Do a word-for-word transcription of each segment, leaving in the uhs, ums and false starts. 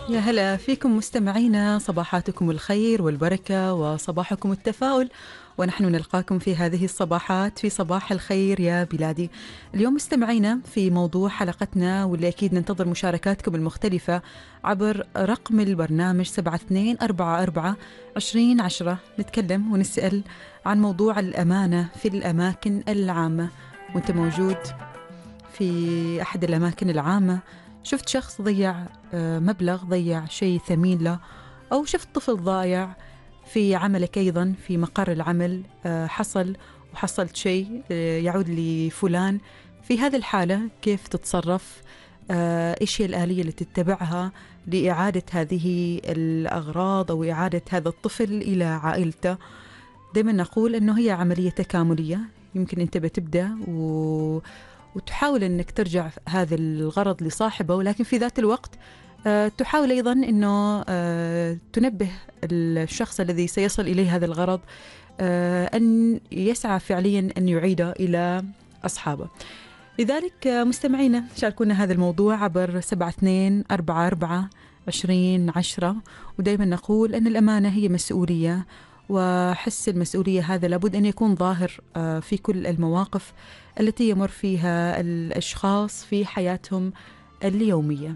يا هلا فيكم مستمعينا، صباحاتكم الخير والبركة وصباحكم التفاؤل، ونحن نلقاكم في هذه الصباحات في صباح الخير يا بلادي. اليوم مستمعينا في موضوع حلقتنا، واللي أكيد ننتظر مشاركاتكم المختلفة عبر رقم البرنامج سبعة اثنين أربعة أربعة عشرين عشرة. نتكلم ونسأل عن موضوع الأمانة في الأماكن العامة. وانت موجود في أحد الأماكن العامة، شفت شخص ضيع مبلغ، ضيع شيء ثمين له، أو شفت طفل ضايع في عملك أيضا في مقر العمل، حصل وحصلت شيء يعود لفلان. في هذه الحالة كيف تتصرف؟ إيش هي الآلية اللي تتبعها لإعادة هذه الأغراض أو إعادة هذا الطفل إلى عائلته؟ دائما نقول أنه هي عملية تكاملية. يمكن أنت بتبدأ و وتحاول أنك ترجع هذا الغرض لصاحبه، ولكن في ذات الوقت أه تحاول أيضا أنه أه تنبه الشخص الذي سيصل إليه هذا الغرض أه أن يسعى فعليا أن يعيده إلى أصحابه. لذلك مستمعينا شاركونا هذا الموضوع عبر سبعة اثنين أربعة أربعة عشرين عشرة. ودائما نقول أن الأمانة هي مسؤولية، وحس المسؤولية هذا لابد أن يكون ظاهر في كل المواقف التي يمر فيها الأشخاص في حياتهم اليومية.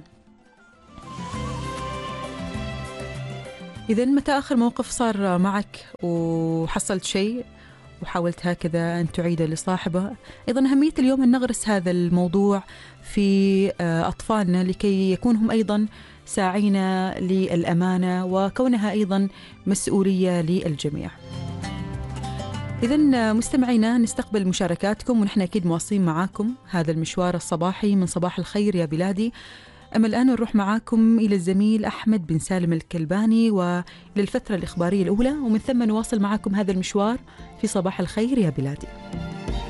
إذن متى آخر موقف صار معك وحصلت شيء وحاولت هكذا أن تعيده لصاحبه؟ أيضا أهمية اليوم أن نغرس هذا الموضوع في أطفالنا لكي يكون هم أيضا ساعين للأمانة، وكونها أيضا مسؤولية للجميع. إذن مستمعينا نستقبل مشاركاتكم، ونحن أكيد مواصلين معاكم هذا المشوار الصباحي من صباح الخير يا بلادي. أما الآن نروح معاكم إلى الزميل أحمد بن سالم الكلباني وللفترة الإخبارية الأولى، ومن ثم نواصل معاكم هذا المشوار في صباح الخير يا بلادي.